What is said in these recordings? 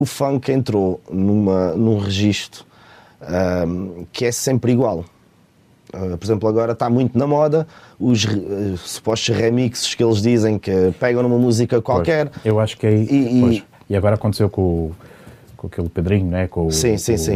O funk entrou num registro que é sempre igual. Por exemplo, agora está muito na moda os supostos remixes que eles dizem que pegam numa música qualquer. Pois, eu acho que aí... E agora aconteceu com aquele Pedrinho, né? Sim.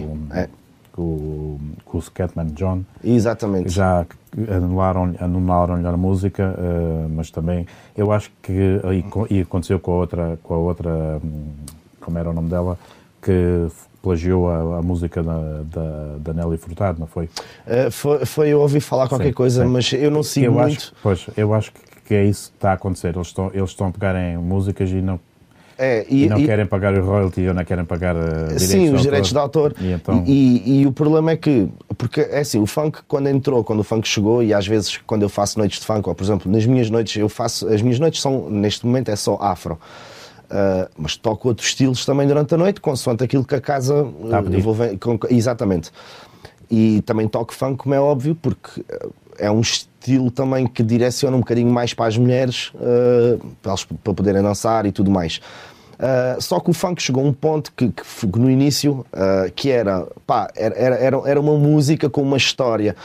Com o Scatman John. Exatamente. Já anularam-lhe a música, mas também eu acho que e aconteceu com a outra, como era o nome dela, que plagiou a música da Nelly Furtado, não foi? Eu ouvi falar qualquer coisa, mas eu não sigo muito. Eu acho que é isso que está a acontecer. Eles estão a pegar em músicas e não querem pagar o royalty ou não querem pagar os direitos de autor. E o problema é que, porque é assim, o funk quando o funk chegou, e às vezes quando eu faço noites de funk, ou por exemplo, nas minhas noites as minhas noites são, neste momento é só afro. Mas toco outros estilos também durante a noite, consoante aquilo que a casa exatamente. E também toco funk, como é óbvio, porque é um estilo também que direciona um bocadinho mais para as mulheres, para poderem dançar e tudo mais. Só que o funk chegou a um ponto que no início que era uma música com uma história,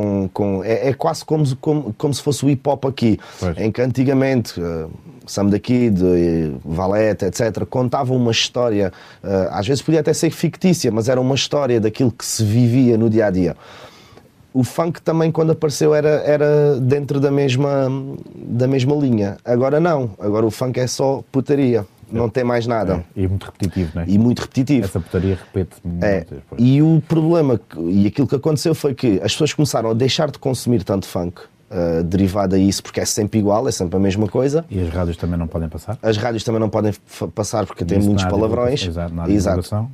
é quase como se fosse o hip hop aqui, em que antigamente Sam da Kid, Valete, etc., contavam uma história, às vezes podia até ser fictícia, mas era uma história daquilo que se vivia no dia a dia. O funk também, quando apareceu, era dentro da mesma linha. Agora não, agora o funk é só putaria. Não tem mais nada. E muito repetitivo, não é? E muito repetitivo. Essa putaria repete muito. E o problema, e aquilo que aconteceu foi que as pessoas começaram a deixar de consumir tanto funk, derivado a isso, porque é sempre igual, é sempre a mesma coisa. E as rádios também não podem passar? As rádios também não podem passar porque têm muitos palavrões. Exato.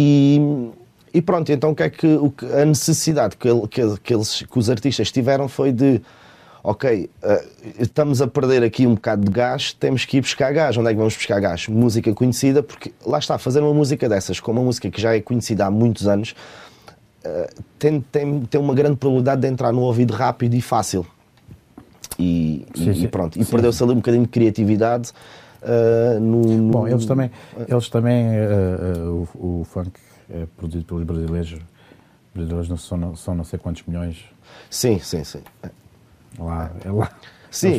E pronto, então a necessidade que os artistas tiveram foi de ok, estamos a perder aqui um bocado de gás, temos que ir buscar gás. Onde é que vamos buscar gás? Música conhecida, porque lá está, fazer uma música dessas, com uma música que já é conhecida há muitos anos, tem uma grande probabilidade de entrar no ouvido rápido e fácil. E pronto, e perdeu-se ali um bocadinho de criatividade. Bom, eles também o funk é produzido pelos brasileiros. Os brasileiros são não sei quantos milhões. Sim. Lá. Sim,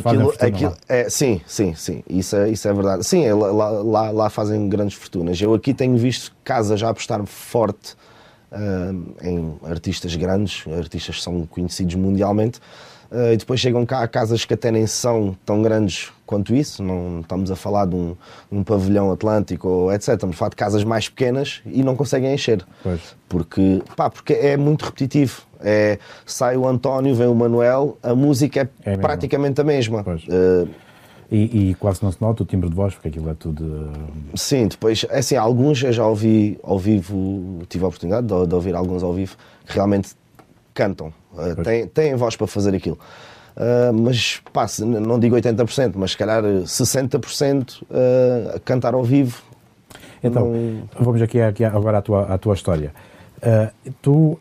sim, isso é verdade. Sim, lá fazem grandes fortunas. Eu aqui tenho visto casas já apostar forte em artistas grandes, artistas que são conhecidos mundialmente, e depois chegam cá a casas que até nem são tão grandes quanto isso. Não estamos a falar de um pavilhão atlântico ou etc. Estamos a falar de casas mais pequenas e não conseguem encher. Pois. Porque é muito repetitivo. Sai o António, vem o Manuel, a música é praticamente a mesma. E quase não se nota o timbre de voz, porque aquilo é tudo... Sim, depois, assim, alguns eu já ouvi ao vivo, tive a oportunidade de ouvir alguns ao vivo, que realmente cantam, têm voz para fazer aquilo. Mas, não digo 80%, mas se calhar 60% a cantar ao vivo. Então, vamos aqui agora à tua história. Tu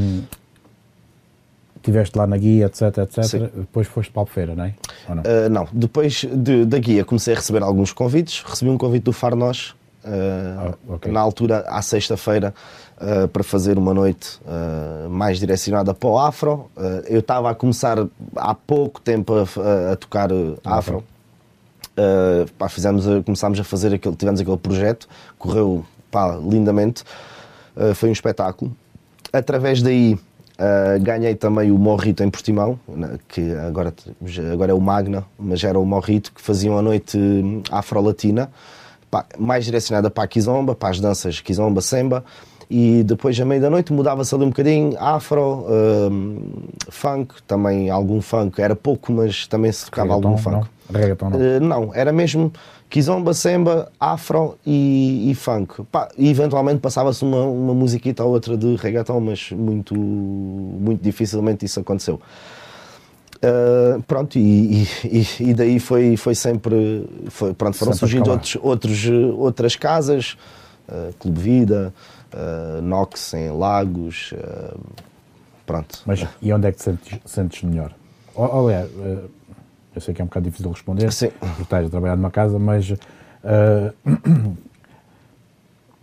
estiveste lá na Guia, etc. Sim. Depois foste para a Albufeira, não é? Ou não? Não, depois da Guia comecei a receber alguns convites. Recebi um convite do Far Nós, na altura, à sexta-feira, para fazer uma noite mais direcionada para o afro. Eu estava a começar há pouco tempo a tocar afro. Começámos a fazer tivemos aquele projeto, correu lindamente, foi um espetáculo. Através daí ganhei também o Morrito em Portimão, que agora é o Magna, mas era o Morrito, que faziam a noite afro-latina, mais direcionada para a Kizomba, para as danças Kizomba, Semba, e depois à meia da noite mudava-se ali um bocadinho, afro, funk, também algum funk, era pouco, mas também se tocava algum funk. Reggaeton não? Não, era mesmo Kizomba, Semba, afro e funk. E eventualmente passava-se uma musiquita ou outra de reggaeton, mas muito, muito dificilmente isso aconteceu. Pronto, e daí foi sempre... foram surgindo outras casas, Clube Vida, Nox em Lagos, pronto. Mas e onde é que te sentes melhor? Olha, eu sei que é um bocado difícil responder, sim, porque estás a trabalhar numa casa, mas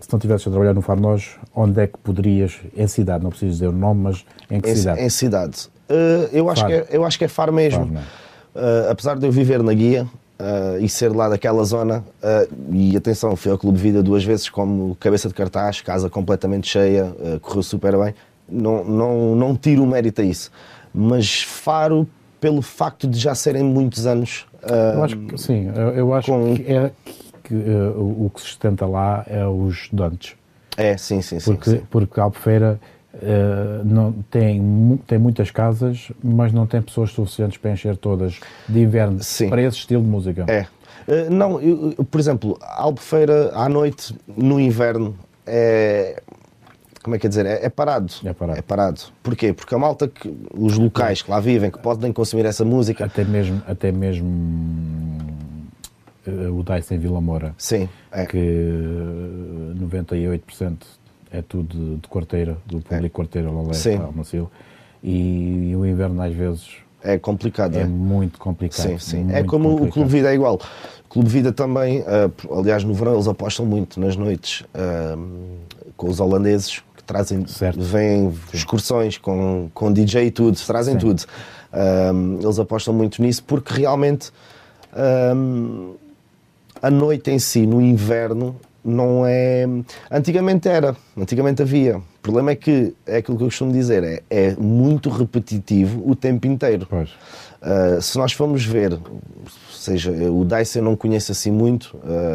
se não estivesses a trabalhar no Farnós, onde é que poderias, em cidade, não preciso dizer o nome, mas em que cidade? Em cidade. Eu acho que é Faro mesmo. Apesar de eu viver na Guia e ser lá daquela zona, e atenção, fui ao Clube Vida 2 vezes como cabeça de cartaz, casa completamente cheia, correu super bem, não tiro o mérito a isso. Mas Faro, pelo facto de já serem muitos anos... eu acho que sim, eu acho que o que se sustenta lá é os estudantes. Sim. Porque Albufeira não, tem muitas casas, mas não tem pessoas suficientes para encher todas de inverno para esse estilo de música. Por exemplo, Albufeira à noite, no inverno, como é que é dizer? É parado. É parado. Porquê? Porque a malta, os locais que lá vivem, que podem consumir essa música... Até mesmo o Dice em Vila Moura. Sim. Que 98% é tudo de quarteira, do público quarteira, Lolé, Almacil. E o inverno às vezes... É complicado. É muito complicado. Sim. É como complicado. O Clube Vida é igual. O Clube Vida também, aliás, no verão eles apostam muito nas noites com os holandeses, que trazem, vêm excursões com DJ e tudo, trazem tudo. Eles apostam muito nisso porque realmente a noite em si, no inverno, não é... Antigamente havia. O problema é que, é aquilo que eu costumo dizer, é muito repetitivo o tempo inteiro. Se nós formos ver, ou seja, o Dice eu não conheço assim muito,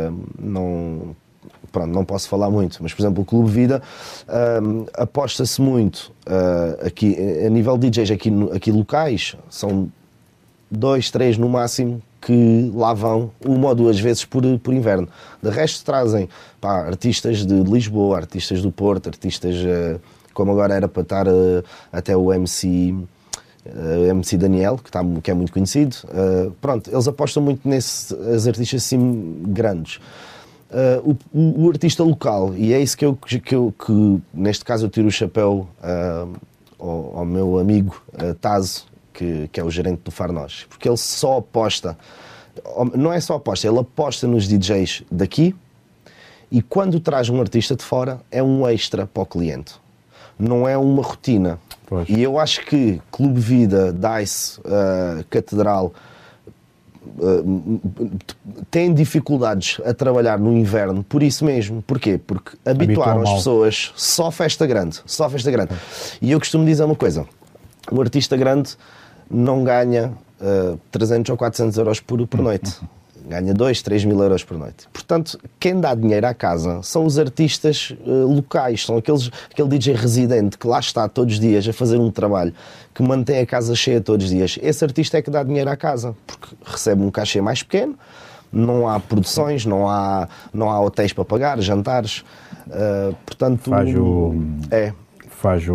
não posso falar muito, mas por exemplo o Clube Vida aposta-se muito aqui, a nível de DJs aqui locais, são 2, 3 no máximo que lá vão 1 ou 2 vezes por inverno. De resto trazem artistas de Lisboa, artistas do Porto, artistas como agora era para estar até o MC Daniel, que é muito conhecido. Eles apostam muito nesses artistas assim grandes. O artista local, e é isso que neste caso eu tiro o chapéu ao meu amigo Tazo, que é o gerente do Farnós, porque ele só aposta, não é só aposta, ele aposta nos DJs daqui e quando traz um artista de fora é um extra para o cliente, não é uma rotina. E eu acho que Clube Vida, Dice, Catedral têm dificuldades a trabalhar no inverno por isso mesmo. Porquê? Porque habituaram as pessoas só festa grande. E eu costumo dizer uma coisa, um artista grande não ganha 300 ou 400 euros por noite. Ganha 2, 3 mil euros por noite. Portanto, quem dá dinheiro à casa são os artistas locais, são aquele DJ residente que lá está todos os dias a fazer um trabalho, que mantém a casa cheia todos os dias. Esse artista é que dá dinheiro à casa, porque recebe um cachê mais pequeno, não há produções, não há hotéis para pagar, jantares, portanto... Faz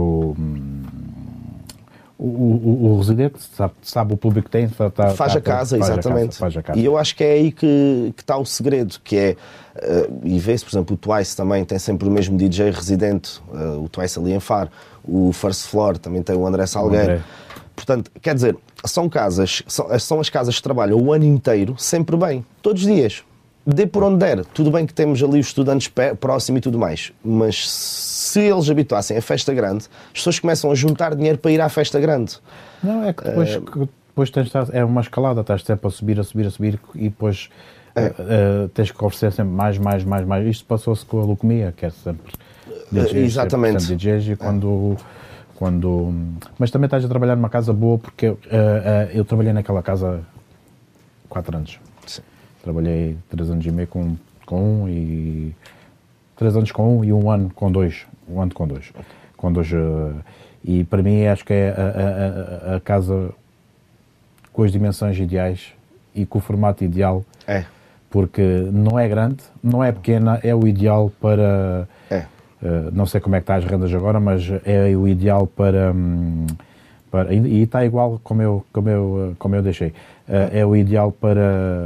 o residente sabe o público que tem, faz a casa, exatamente. E eu acho que é aí que está o segredo, que é, e vê-se, por exemplo, o Twice também tem sempre o mesmo DJ residente, o Twice ali em Faro, o First Floor também tem o André Salgueiro. Portanto, quer dizer, são as casas que trabalham o ano inteiro, sempre bem, todos os dias. Dê por onde der. Tudo bem que temos ali os estudantes próximos e tudo mais, mas se eles habituassem a festa grande, as pessoas começam a juntar dinheiro para ir à festa grande. Não, é que depois é uma escalada, estás sempre a subir e depois tens que oferecer sempre mais. Isto passou-se com a Leucemia, que é sempre DJs, exatamente. Sempre DJs, e quando... Mas também estás a trabalhar numa casa boa, porque eu trabalhei naquela casa 4 anos. Sim. Trabalhei 3 anos e meio com um e 3 anos com um e 1 ano com dois. E para mim acho que é a casa com as dimensões ideais e com o formato ideal. Porque não é grande, não é pequena, é o ideal para... não sei como é que está as rendas agora, mas é o ideal para e está igual como eu deixei. É o ideal para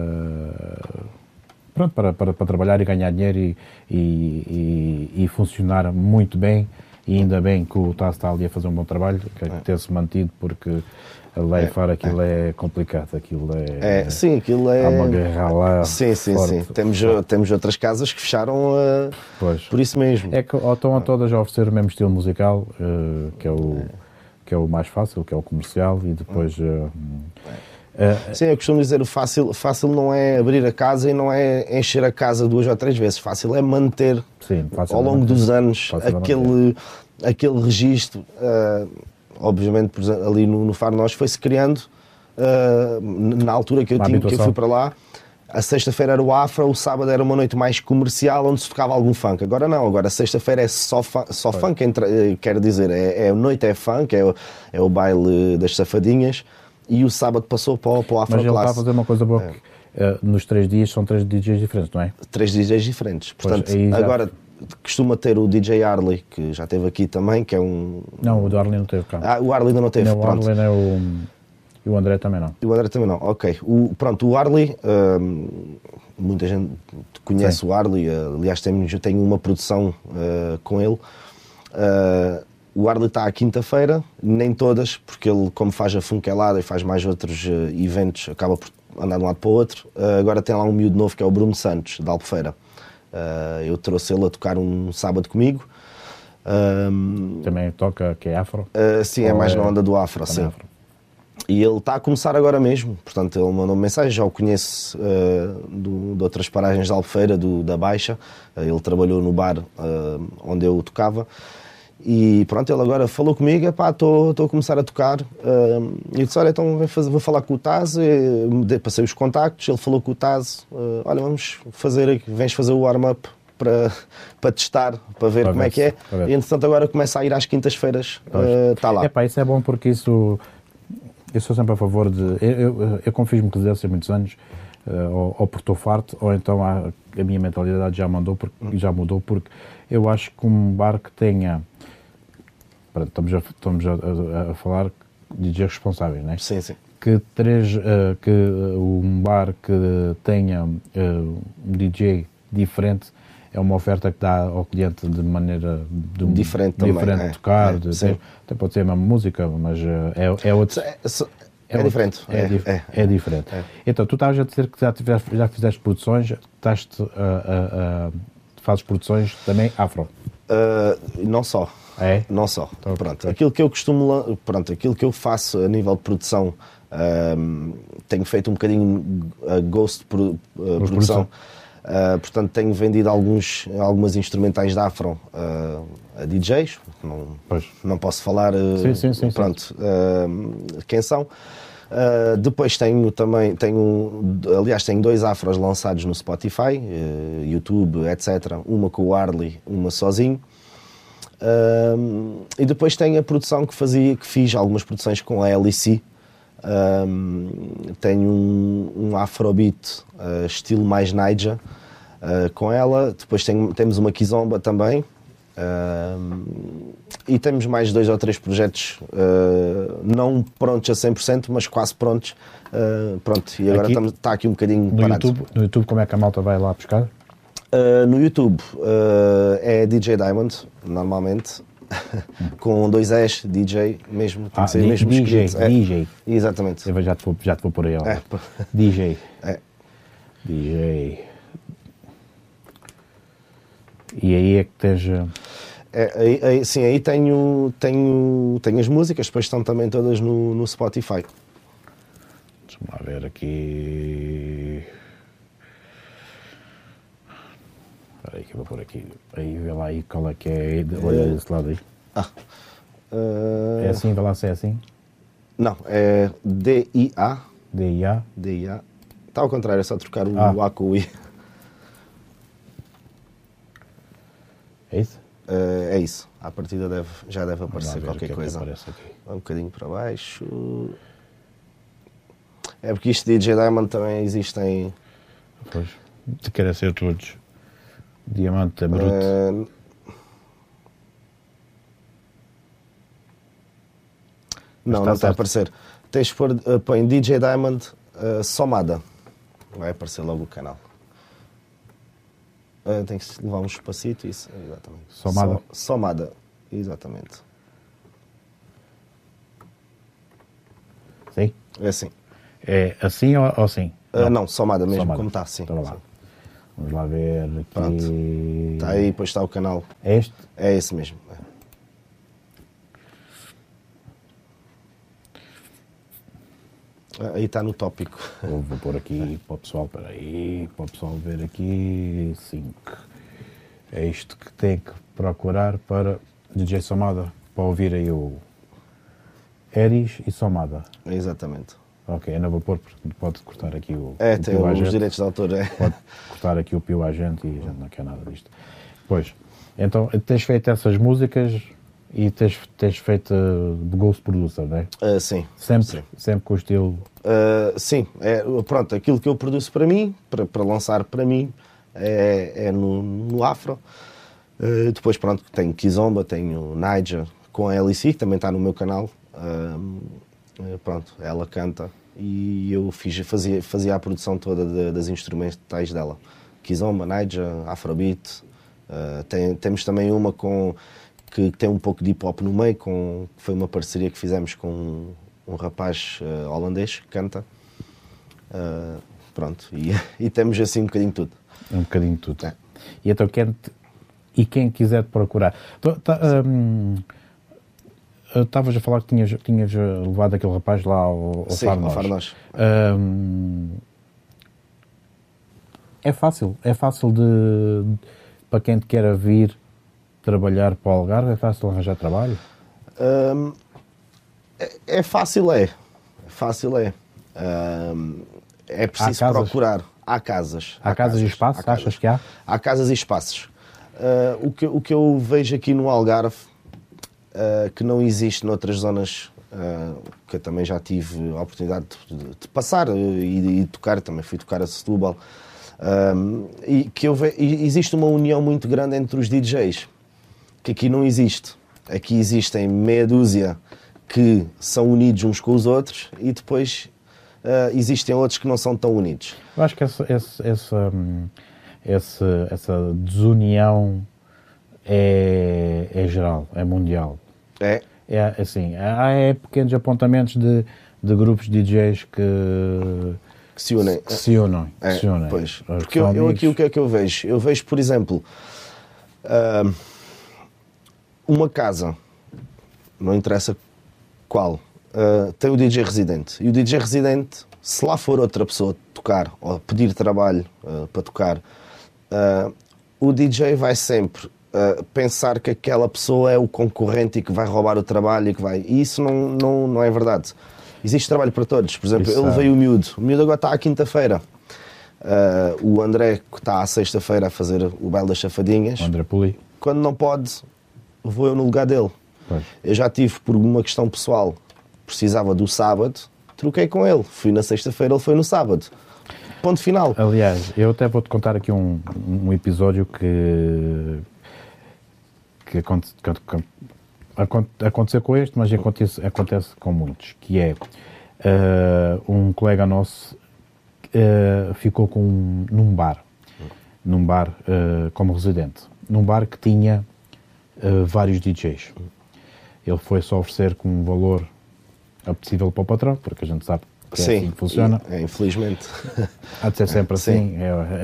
trabalhar e ganhar dinheiro e funcionar muito bem, e ainda bem que o Taz está ali a fazer um bom trabalho, que ter-se mantido, porque lá e fora aquilo é complicado, aquilo sim, aquilo é... Há uma guerra lá. Sim. Temos outras casas que fecharam por isso mesmo. É que ou estão a todas a oferecer o mesmo estilo musical, que é o mais fácil, que é o comercial, e depois... Sim, eu costumo dizer, o fácil não é abrir a casa e não é encher a casa 2 ou 3 vezes. Fácil é manter, ao longo dos anos, aquele registro. Obviamente, por exemplo, ali no Faro Nós foi-se criando, na altura que eu fui para lá, a sexta-feira era o Afro, o sábado era uma noite mais comercial, onde se tocava algum funk. Agora não, agora sexta-feira é só funk, quero dizer, a noite é funk, é o baile das safadinhas, e o sábado passou para o Afro Class. Mas ele está a fazer uma coisa boa, que nos 3 dias são 3 DJs diferentes, não é? 3 DJs diferentes. Portanto, agora costuma ter o DJ Arley, que já esteve aqui também, que é um... Não, o do Arley não teve cá. O Arley ainda não teve, pronto. O Arley não é e o André também não. E o André também não, ok. O Arley, muita gente conhece o Arley, aliás tenho uma produção com ele. O Arley está à quinta-feira, nem todas, porque ele, como faz a funkelada e faz mais outros eventos, acaba por andar de um lado para o outro. Agora tem lá um miúdo novo que é o Bruno Santos, de Albufeira. Eu trouxe ele a tocar um sábado comigo. Também toca, que é afro? Sim, é mais na onda do afro, sim. Afro. E ele está a começar agora mesmo, portanto ele mandou-me mensagem, já o conheço de outras paragens de Albufeira, da Baixa. Ele trabalhou no bar onde eu tocava. E pronto, ele agora falou comigo, estou a começar a tocar. E eu disse, olha, então vou falar com o Taz, passei os contactos, ele falou com o Taz, olha, vens fazer o warm-up para testar, para ver como é que é. E entretanto agora começa a ir às quintas-feiras, está lá. Isso é bom porque isso, eu sou sempre a favor de, eu como fiz Mercedes há muitos anos, ou porque estou farto, ou então a minha mentalidade já mudou, porque eu acho que um bar que tenha, estamos a falar de DJs responsáveis, não é? Sim. Que um bar que tenha um DJ diferente é uma oferta que dá ao cliente de maneira diferente de tocar, até pode ser a mesma música, mas é outro. É diferente. É diferente. Então, tu estavas a dizer que já fizeste produções, fazes produções também afro? Não só. Não só. Então, pronto. Aquilo que eu faço a nível de produção, tenho feito um bocadinho ghost produção. Portanto, tenho vendido algumas instrumentais de afro a DJs. Não posso falar pronto, quem são. Depois tenho 2 afros lançados no Spotify, YouTube, etc. Uma com o Arley, uma sozinho. E depois tenho a produção que fiz algumas produções com a LEC. Tenho um afrobeat estilo mais Niger com ela. Depois temos uma kizomba também. E temos mais 2 ou 3 projetos não prontos a 100%, mas quase prontos. E agora está aqui um bocadinho parado. No YouTube, como é que a malta vai lá buscar? No YouTube é DJ Diamond, normalmente. Com 2 S, DJ, mesmo. Tem que ser mesmo DJ. escrito. DJ. Exatamente. Eu já te vou pôr aí. DJ. DJ. E aí é que tens... Sim, aí tenho as músicas, depois estão também todas no Spotify. Deixa-me lá ver aqui... Espera aí que eu vou pôr aqui. Aí vê lá aí qual é que é. Olha desse lado aí. É assim, vê lá se é assim. Não, é D-I-A. D-I-A. D-I-A. Está ao contrário, é só trocar o A com o I. É isso? É isso. À partida já deve aparecer qualquer coisa. Um bocadinho para baixo. É porque isto de DJ Diamond também existem... Pois. Te querem ser todos. Diamante é bruto. Não está a aparecer. Tens de põe DJ Diamond Somada. Vai aparecer logo o canal. Tem que levar um espacito, isso, exatamente. Somada? Somada, exatamente. Sim? É assim. É assim ou assim? Não, somada mesmo, somada. como está, sim. Então, lá. Sim. Vamos lá ver aqui. Pronto. Está aí, depois está o canal. É este? É esse mesmo. Aí está no tópico. Vou pôr aqui para o pessoal, para o pessoal ver aqui. 5. É isto que tem que procurar para DJ Somada, para ouvir aí o Eris e Somada. Exatamente. Ok, ainda vou pôr, porque pode cortar aqui o tem os direitos de autor, Pode cortar aqui o Pio à gente e a gente não quer nada disto. Pois, então tens feito essas músicas e tens feito de Ghost Producer, não é? Sim. Sempre com o estilo... sim, pronto, aquilo que eu produzo para mim, para lançar para mim, é no Afro. Depois, pronto, tenho Kizomba, tenho Niger com a LEC, que também está no meu canal. Pronto, ela canta e eu fazia a produção toda das instrumentais dela. Kizomba, Niger, Afrobeat. Temos também uma que tem um pouco de hip-hop no meio, que foi uma parceria que fizemos com um rapaz holandês que canta. Pronto, e temos assim um bocadinho de tudo. Um bocadinho de tudo. E então quem quiser te procurar... Estavas a falar que tinhas levado aquele rapaz lá ao Sim, Far ao Far Nós. É fácil para quem te queira vir trabalhar para o Algarve, é fácil arranjar trabalho? É fácil, é. É preciso procurar. Há casas. Há casas e espaços? Achas que há? Há casas e espaços. O que eu vejo aqui no Algarve, que não existe noutras zonas, que eu também já tive a oportunidade de passar e tocar, também fui tocar a Setúbal, e que existe uma união muito grande entre os DJs, que aqui não existe. Aqui existem meia dúzia que são unidos uns com os outros e depois existem outros que não são tão unidos. Eu acho que essa desunião é geral, é mundial. É assim, há pequenos apontamentos de grupos de DJs que se unem. Pois. Porque eu aqui o que é que eu vejo? Eu vejo, por exemplo, uma casa, não interessa qual, tem o DJ residente. E o DJ residente, se lá for outra pessoa tocar ou pedir trabalho para tocar, o DJ vai sempre pensar que aquela pessoa é o concorrente e que vai roubar o trabalho e isso não é verdade. Existe trabalho para todos. Por exemplo, eu levei o Miúdo agora está à quinta-feira. O André, que está à sexta-feira a fazer o baile das chafadinhas. O André Puli. Quando não pode, vou eu no lugar dele. Pois. Eu já tive, por uma questão pessoal, precisava do sábado, troquei com ele. Fui na sexta-feira, ele foi no sábado. Ponto final. Aliás, eu até vou-te contar aqui um episódio que aconteceu com este, mas acontece com muitos, que é um colega nosso ficou num bar como residente, num bar que tinha vários DJs. Ele foi só oferecer com um valor apetecível para o patrão, porque a gente sabe que é assim que funciona. Infelizmente. Há de ser sempre assim.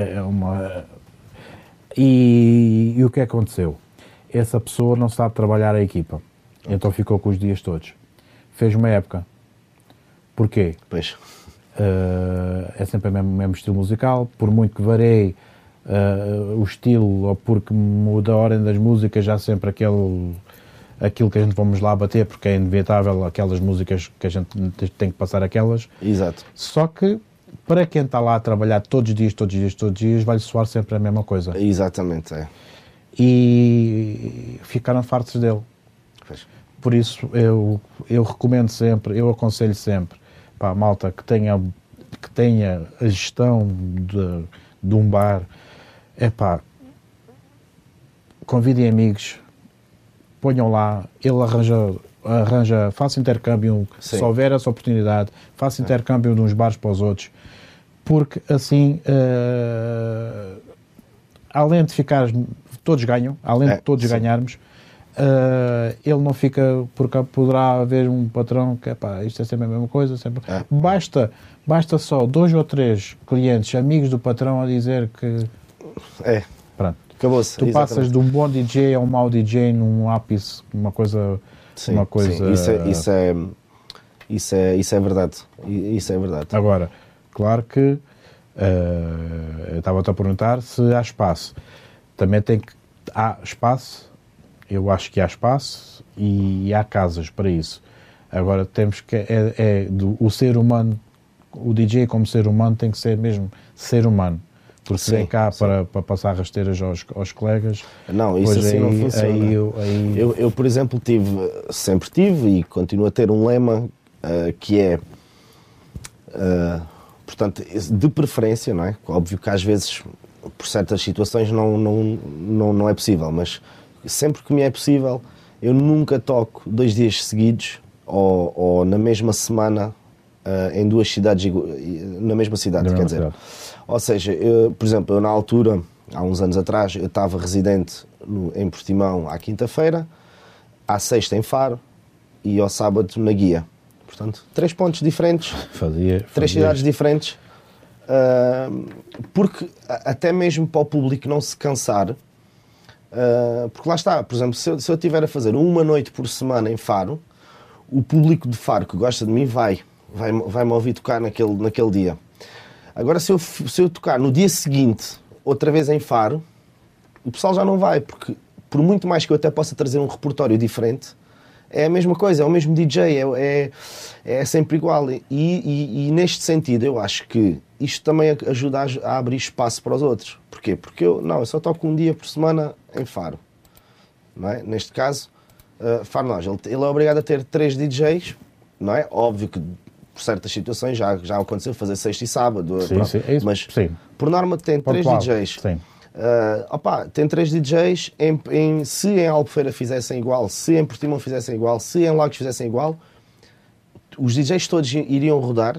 E o que aconteceu? Essa pessoa não sabe trabalhar a equipa. Então ficou com os dias todos. Fez uma época. Porquê? Pois. É sempre o mesmo estilo musical. Por muito que varie o estilo, ou porque muda a ordem das músicas, já sempre aquilo que a gente vamos lá bater, porque é inevitável aquelas músicas que a gente tem que passar aquelas. Exato. Só que, para quem está lá a trabalhar todos os dias, vai-lhe soar sempre a mesma coisa. Exatamente, é. E ficaram fartos dele. Pois. Por isso eu recomendo sempre, eu aconselho sempre para a malta que tenha a gestão de um bar, convidem amigos, ponham lá, ele arranja, faça intercâmbio, Sim. se houver essa oportunidade, faça intercâmbio de uns bares para os outros, porque assim, além de ficar, todos ganham, além de todos ganharmos, ele não fica, porque poderá haver um patrão que, isto é sempre a mesma coisa, sempre. Basta só 2 ou 3 clientes, amigos do patrão, a dizer que... Pronto. Acabou-se. Tu passas de um bom DJ a um mau DJ num ápice, uma coisa... Sim, uma coisa... Sim. Isso é verdade. Isso é verdade. Agora, claro que eu estava-te a perguntar se há espaço. Também há espaço, eu acho que há espaço e há casas para isso. Agora temos que... o ser humano, o DJ como ser humano tem que ser mesmo ser humano. Porque vem cá para passar rasteiras aos colegas. Não, isso assim não funciona. Eu, por exemplo, sempre tive e continuo a ter um lema que é, portanto, de preferência, não é? Óbvio que às vezes, por certas situações, não é possível, mas sempre que me é possível, eu nunca toco 2 dias seguidos ou na mesma semana em 2 cidades, na mesma cidade, quer dizer. Ou seja, por exemplo, eu na altura, há uns anos atrás, eu estava residente em Portimão à quinta-feira, à sexta em Faro e ao sábado na Guia. Portanto, 3 pontos diferentes, 3 cidades diferentes, porque até mesmo para o público não se cansar, porque lá está, por exemplo, se eu estiver a fazer uma noite por semana em Faro, o público de Faro que gosta de mim vai-me ouvir tocar naquele dia. Agora, se eu tocar no dia seguinte, outra vez em Faro, o pessoal já não vai, porque por muito mais que eu até possa trazer um repertório diferente, é a mesma coisa, é o mesmo DJ, é sempre igual. E neste sentido, eu acho que isto também ajuda a abrir espaço para os outros. Porquê? Porque eu só toco um dia por semana em Faro. Não é? Neste caso, Faro não, ele é obrigado a ter 3 DJs, não é? Óbvio que por certas situações já aconteceu fazer sexta e sábado, sim, mas sim. Por norma tem 3 DJs. Sim. Tem 3 DJs, se em Albufeira fizessem igual, se em Portimão fizessem igual, se em Lagos fizessem igual, os DJs todos iriam rodar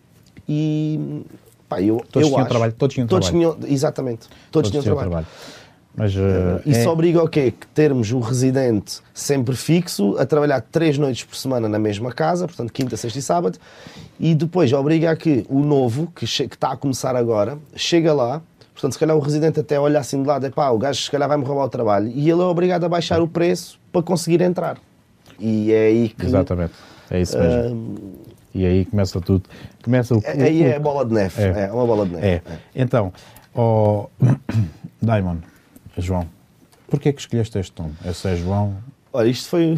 e todos tinham trabalho. Exatamente, todos tinham trabalho. Mas, isso obriga o quê? Que termos um residente sempre fixo a trabalhar 3 noites por semana na mesma casa, portanto quinta, sexta e sábado, e depois obriga a que o novo, que está a começar agora, chega lá, portanto se calhar o residente até olha assim de lado, o gajo se calhar vai-me roubar o trabalho, e ele é obrigado a baixar o preço para conseguir entrar. E é aí que... Exatamente, é isso mesmo. E aí começa tudo. Aí é a bola de neve, é uma bola de neve. Então, Diamond, João, porquê que escolheste este nome? Esse é João? Olha, isto foi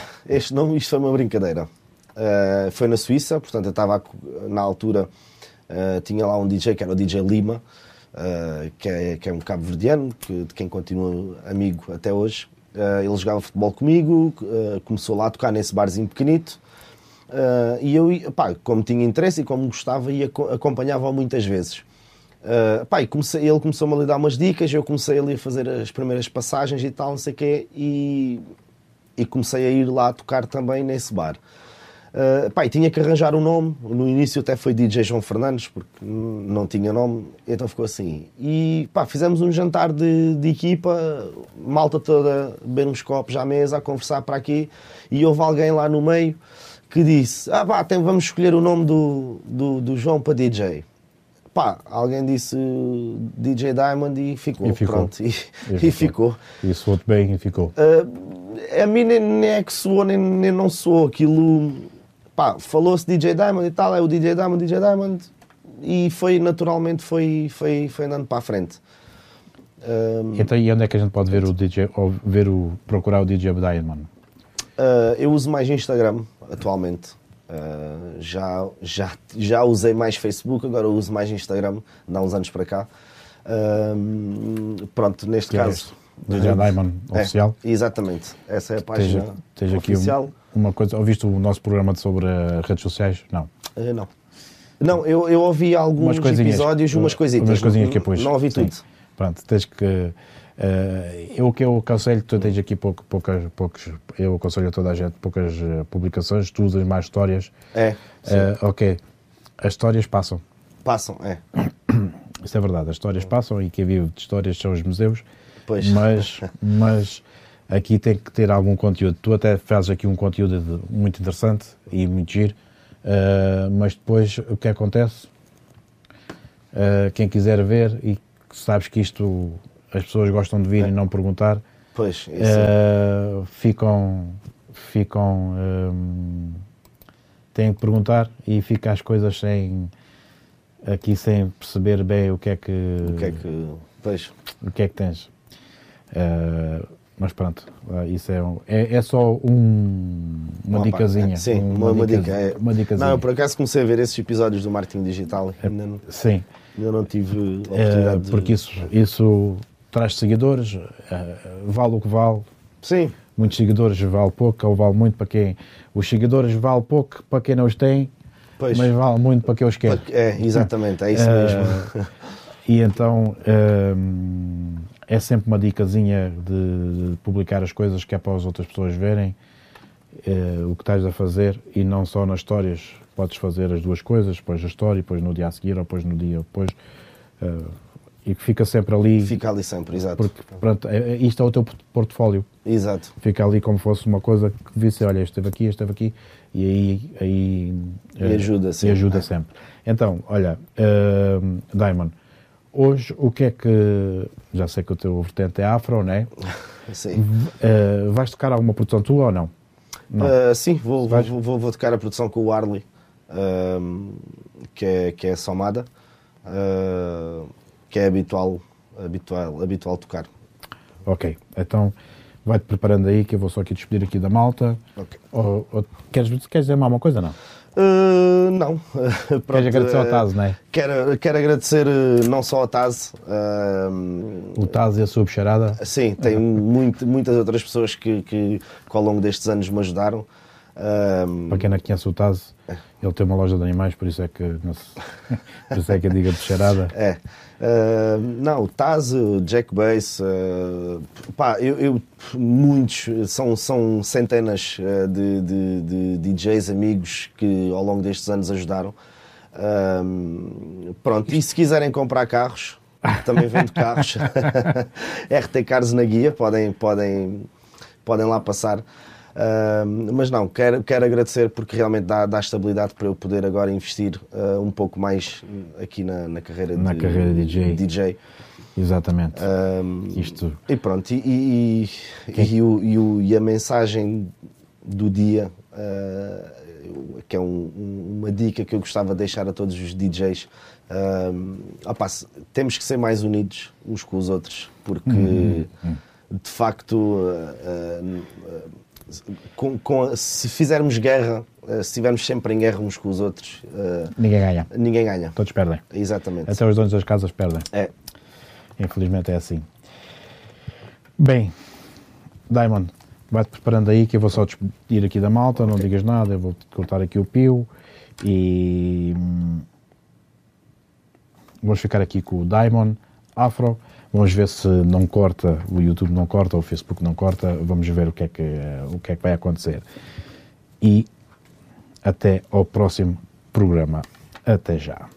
uma brincadeira. Foi na Suíça, portanto eu estava na altura, tinha lá um DJ que era o DJ Lima, que é um cabo-verdiano, de quem continuo amigo até hoje. Ele jogava futebol comigo, começou lá a tocar nesse barzinho pequenito, e eu, como tinha interesse e como gostava, acompanhava-o muitas vezes. Ele começou-me a lhe dar umas dicas, eu comecei ali a fazer as primeiras passagens e tal, não sei o quê, e comecei a ir lá a tocar também nesse bar. Tinha que arranjar um nome, no início até foi DJ João Fernandes, porque não tinha nome, então ficou assim. E fizemos um jantar de equipa, malta toda, beber uns copos à mesa, a conversar para aqui, e houve alguém lá no meio que disse, vamos escolher o nome do João para DJ. Alguém disse DJ Diamond e ficou. Pronto, e ficou. E soou-te bem e ficou. A mim nem é que soou, nem não soou. Aquilo, falou-se DJ Diamond e tal, é o DJ Diamond, e naturalmente foi andando para a frente. Então, e onde é que a gente pode ver o DJ, ou procurar o DJ Diamond? Eu uso mais Instagram, atualmente. Já usei mais Facebook, agora eu uso mais Instagram, há uns anos para cá. Pronto, neste caso... DJ Diamond oficial? Exatamente, essa é a página oficial. Aqui uma coisa, ouviste o nosso programa sobre redes sociais? Não. Não, eu ouvi alguns episódios, umas coisitas. Não ouvi tudo. Pronto, tens que... o que eu aconselho, tu tens aqui poucas, eu aconselho a toda a gente poucas publicações, tu usas mais histórias. Ok, as histórias passam. Isso é verdade, as histórias passam, e quem vive de histórias são os museus. Pois. Mas aqui tem que ter algum conteúdo. Tu até fazes aqui um conteúdo muito interessante e muito giro, mas depois o que acontece? Quem quiser ver, e sabes que isto as pessoas gostam de vir e não perguntar, pois, ficam têm que perguntar e fica as coisas sem perceber bem o que é que tens. Mas pronto, isso é só uma dicasinha. Sim, uma dica. Uma dicasinha. Não, eu por acaso comecei a ver esses episódios do marketing digital. Ainda não tive oportunidade porque isso traz seguidores, vale o que vale. Sim. Muitos seguidores vale pouco ou vale muito para quem... Os seguidores vale pouco para quem não os tem, mas vale muito para quem os quer. Exatamente, é isso mesmo. E então é sempre uma dicasinha de publicar as coisas que é para as outras pessoas verem o que estás a fazer, e não só nas histórias. Podes fazer as duas coisas, depois a história, depois no dia a seguir, ou depois no dia depois... e que fica sempre ali. Fica ali sempre, exato. Porque, pronto, isto é o teu portfólio. Exato. Fica ali como fosse uma coisa que visse, olha, esteve aqui, e aí ajuda sempre. E ajuda sempre. Então, olha, Diamond, hoje o que é que... Já sei que o teu vertente é afro, não é? Sim. Vais tocar alguma produção tua ou não? Sim, vou tocar a produção com o Arley, que é Somada. Que é habitual tocar. Ok, então vai-te preparando aí, que eu vou só aqui despedir aqui da malta. Okay. Ou queres dizer mais uma coisa, não? Não. Queres agradecer ao Taz, não é? Quero agradecer não só ao Taz. O Taz e a sua bicharada? Sim, tem muitas outras pessoas que ao longo destes anos me ajudaram. Para quem não conhece o Taz, ele tem uma loja de animais, por isso é que eu digo a bicharada. Não, o Taz, o Jack Bass, muitos, são centenas de DJs amigos que ao longo destes anos ajudaram. Pronto, e se quiserem comprar carros, também vendo carros, RT Cars na guia, podem lá passar. Mas não, quero agradecer, porque realmente dá estabilidade para eu poder agora investir um pouco mais aqui na carreira de DJ. Exatamente. Isto. E pronto, e a mensagem do dia, que é uma dica que eu gostava de deixar a todos os DJs. Temos que ser mais unidos uns com os outros, porque de facto... se fizermos guerra, se estivermos sempre em guerra uns com os outros, ninguém ganha. Todos perdem. Exatamente. Até os donos das casas perdem. Infelizmente é assim. Bem, Diamond, vai-te preparando aí, que eu vou só despedir aqui da malta, não digas nada, eu vou cortar aqui o pio e vamos ficar aqui com o Diamond Afro. Vamos ver se não corta, o YouTube não corta, ou o Facebook não corta. Vamos ver o que é que vai acontecer. E até ao próximo programa. Até já.